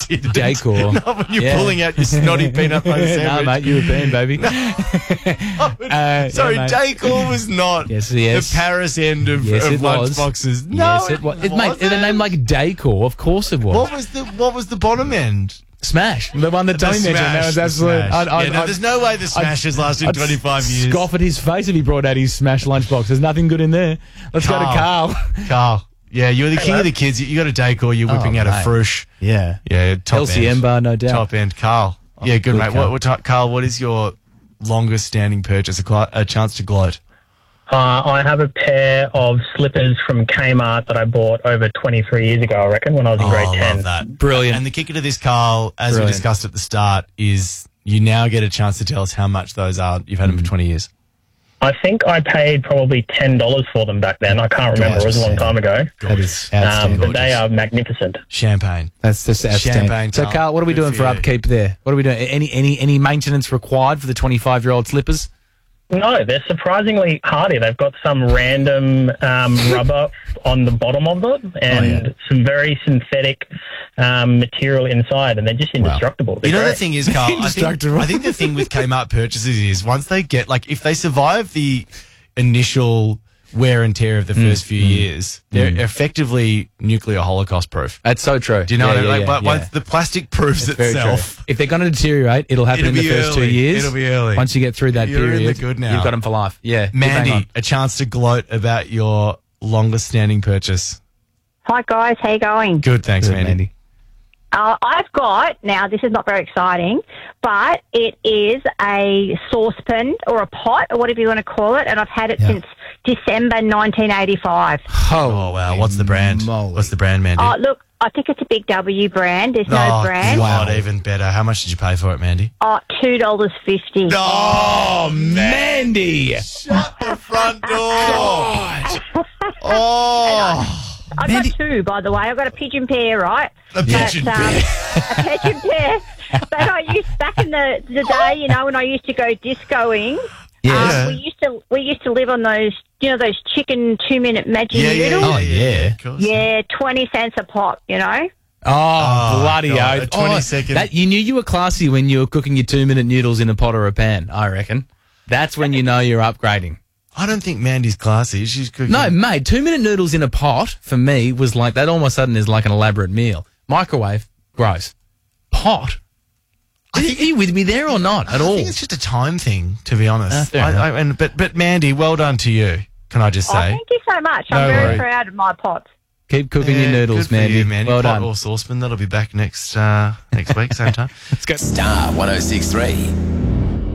you didn't. Decor. Not when you're pulling out your snotty peanut butter sandwich. No, mate, European, baby. Sorry, mate. Decor was not the Paris end of lunchboxes. No, yes, it was. Mate, the name like Decor, of course it was. What was the bottom end? Smash, the one that Tony mentioned. That was absolute. There's no way the Smash has lasted 25 years. Scoff at his face if he brought out his Smash lunchbox. There's nothing good in there. Let's go to Carl. Carl. Yeah, you're the king of the kids. You got a Decor. You're whipping out a Frush. Yeah. Yeah, top LCM end. bar, no doubt. Top end. Carl. Yeah, good mate. Carl, what is your longest standing purchase? A chance to gloat. I have a pair of slippers from Kmart that I bought over 23 years ago, I reckon, when I was in grade 10. I love that. Brilliant. And the kicker to this, Carl, as we discussed at the start, is you now get a chance to tell us how much those are. You've had them for 20 years. I think I paid probably $10 for them back then. I can't remember. It was a long time ago. That is outstanding. But they are magnificent. Champagne. That's just outstanding. Champagne, so, Carl, what are we doing for upkeep there? What are we doing? Any maintenance required for the 25-year-old slippers? No, they're surprisingly hardy. They've got some random rubber on the bottom of them and some very synthetic material inside, and they're just indestructible. Wow. You know, the thing is, Carl, I think the thing with Kmart purchases is once they get, like, if they survive the initial wear and tear of the first few years, they're effectively nuclear Holocaust proof. That's so true. Do you know what I mean? But once the plastic proves itself. If they're going to deteriorate, it'll happen in the first 2 years. It'll be early. Once you get through that period, in the good now. You've got them for life. Yeah. Mandy, a chance to gloat about your longest standing purchase. Hi, guys. How you going? Good, thanks, Mandy. I've got, now this is not very exciting, but it is a saucepan or a pot or whatever you want to call it, and I've had it since December 1985. Oh, wow. What's the brand? What's the brand, Mandy? Oh, look, I think it's a Big W brand. There's no brand. Wow, even better. How much did you pay for it, Mandy? Oh, $2.50. Oh, Mandy! Shut the front door! Oh! I've got two, by the way. I've got a pigeon pair, right? A pigeon pair? A pigeon pair. But I used, back in the day, you know, when I used to go discoing, we used to live on those, you know, those chicken 2-minute Maggi noodles. Oh, yeah. Yeah, 20 cents a pop, you know? Oh, bloody oath. 20 second. You knew you were classy when you were cooking your 2-minute noodles in a pot or a pan, I reckon. That's when you know you're upgrading. I don't think Mandy's classy. She's cooking. No, mate, 2-minute noodles in a pot, for me, was like, that all of a sudden is like an elaborate meal. Microwave, gross. Pot? Are you with me there or not at all? I think it's just a time thing, to be honest. Fair enough. But Mandy, well done to you, can I just say? Oh, thank you so much. I'm very proud of my pots. Keep cooking your noodles, Mandy. Well Pot done. or saucepan, that'll be back next week, same time. Let's go. Star 106.3.